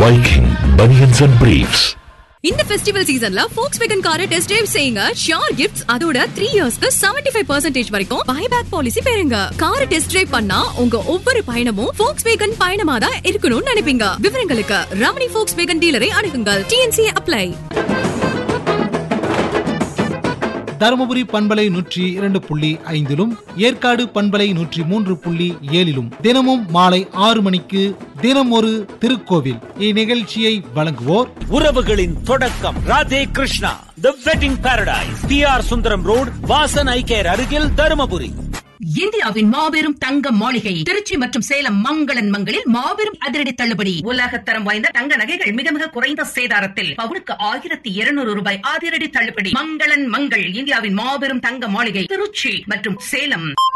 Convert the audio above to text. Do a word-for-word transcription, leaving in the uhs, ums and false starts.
Viking Bunions and Briefs. இந்த festival சீசன்ல Volkswagen காரை டெஸ்ட் டிரைவ் செய்யுங்க. ஷியோர் கிஃப்ட்ஸ் அதோட த்ரீ இயர்ஸ்க்கு செவன்டி ஃபைவ் பர்சன்டேஜ் வரைக்கும் பைபேக் பாலிசி பெறுங்க. காரை டெஸ்ட் டிரைவ் பண்ணா உங்க ஒவ்வொரு பயணமும் Volkswagen பயணமா தான் இருக்கணும்னு நினைப்பீங்க. விவரங்களுக்கு Ramani Volkswagen டீலரை அணுகுங்கள். T N C apply. Dharmapuri பண்பலை நூற்றி இரண்டு புள்ளி ஐந்திலும் ஏற்காடு பண்பலை நூற்றி மூன்று புள்ளி ஏழிலும் தினமும் மாலை ஆறு மணிக்கு தினம் ஒரு திருக்கோவில் இந்நிகழ்ச்சியை வழங்குவோர் உறவுகளின் தொடக்கம் ராதே கிருஷ்ணா தி wedding Paradise, B R Sundaram road, Vasan ஐ கேர் அருகில், தருமபுரி. இந்தியாவின் மாபெரும் தங்க மாளிகை திருச்சி மற்றும் சேலம் மங்களன் மங்களில் மாபெரும் அதிரடி தள்ளுபடி. உலகத்தரம் வாய்ந்த தங்க நகைகள் மிக மிக குறைந்த சேதாரத்தில் பவுனுக்கு ஆயிரத்தி இருநூறு ரூபாய் அதிரடி தள்ளுபடி. மங்களன் மங்கள், இந்தியாவின் மாபெரும் தங்க மாளிகை, திருச்சி மற்றும் சேலம்.